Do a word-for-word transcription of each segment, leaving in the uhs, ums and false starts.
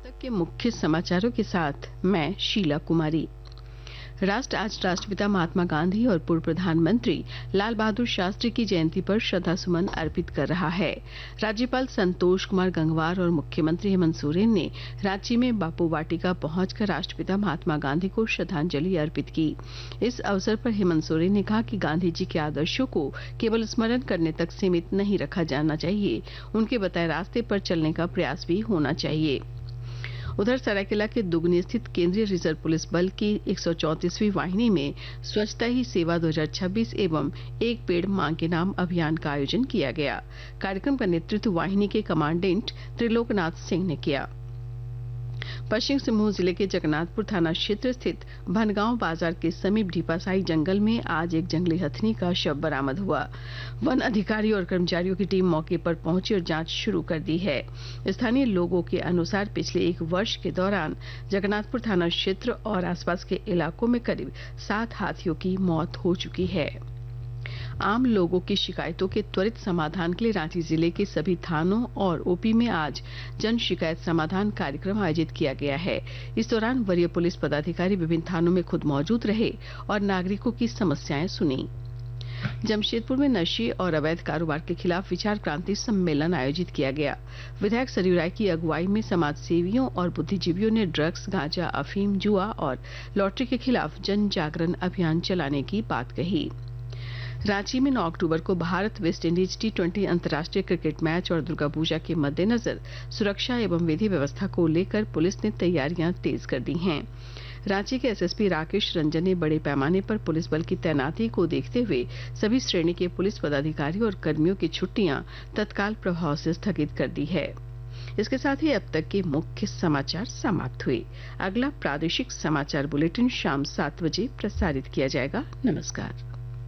तक के मुख्य समाचारों के साथ मैं शीला कुमारी। राष्ट्र आज राष्ट्रपिता महात्मा गांधी और पूर्व प्रधानमंत्री लाल बहादुर शास्त्री की जयंती पर श्रद्धा सुमन अर्पित कर रहा है। राज्यपाल संतोष कुमार गंगवार और मुख्यमंत्री हेमंत सोरेन ने रांची में बापू वाटिका पहुंचकर राष्ट्रपिता महात्मा गांधी को श्रद्धांजलि अर्पित की। इस अवसर पर हेमंत सोरेन ने कहा कि गांधी जी के आदर्शों को केवल स्मरण करने तक सीमित नहीं रखा जाना चाहिए, उनके बताए रास्ते पर चलने का प्रयास भी होना चाहिए। उधर सरायकेला के दुगनी स्थित केंद्रीय रिजर्व पुलिस बल की एक सौ चौंतीसवीं वाहिनी में स्वच्छता ही सेवा दो हज़ार छब्बीस एवं एक पेड़ मां के नाम अभियान का आयोजन किया गया। कार्यक्रम का नेतृत्व वाहिनी के कमांडेंट त्रिलोकनाथ सिंह ने किया। पश्चिम सिंहभूम जिले के जगन्नाथपुर थाना क्षेत्र स्थित भनगांव बाजार के समीप ढीपासाई जंगल में आज एक जंगली हथिनी का शव बरामद हुआ। वन अधिकारी और कर्मचारियों की टीम मौके पर पहुंची और जांच शुरू कर दी है। स्थानीय लोगों के अनुसार पिछले एक वर्ष के दौरान जगन्नाथपुर थाना क्षेत्र और आसपास के इलाकों में करीब सात हाथियों की मौत हो चुकी है। आम लोगों की शिकायतों के त्वरित समाधान के लिए रांची जिले के सभी थानों और ओपी में आज जन शिकायत समाधान कार्यक्रम आयोजित किया गया है। इस दौरान वरीय पुलिस पदाधिकारी विभिन्न थानों में खुद मौजूद रहे और नागरिकों की समस्याएं सुनी। जमशेदपुर में नशे और अवैध कारोबार के खिलाफ विचार क्रांति सम्मेलन आयोजित किया गया। विधायक सरयू राय की अगुवाई में समाज सेवियों और बुद्धिजीवियों ने ड्रग्स, गांजा, अफीम, जुआ और लॉटरी के खिलाफ जन जागरण अभियान चलाने की बात कही। रांची में नौ अक्टूबर को Bharat West Indies T twenty अंतर्राष्ट्रीय क्रिकेट मैच और दुर्गा पूजा के मद्देनजर सुरक्षा एवं विधि व्यवस्था को लेकर पुलिस ने तैयारियां तेज कर दी हैं। रांची के एसएसपी राकेश रंजन ने बड़े पैमाने पर पुलिस बल की तैनाती को देखते हुए सभी श्रेणी के पुलिस पदाधिकारी और कर्मियों की छुट्टियां तत्काल प्रभाव से स्थगित कर दी है। इसके साथ ही अब तक के मुख्य समाचार समाप्त हुए। अगला प्रादेशिक समाचार बुलेटिन शाम सात बजे प्रसारित किया जाएगा। नमस्कार।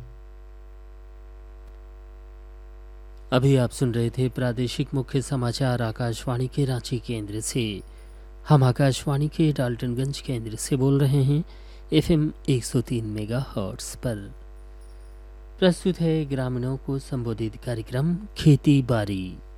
अभी आप सुन रहे थे प्रादेशिक मुख्य समाचार आकाशवाणी के रांची केंद्र से। हम आकाशवाणी के डाल्टनगंज केंद्र से बोल रहे हैं एफएम एक सौ तीन मेगाहर्ट्ज पर। प्रस्तुत है ग्रामीणों को संबोधित कार्यक्रम खेती बाड़ी।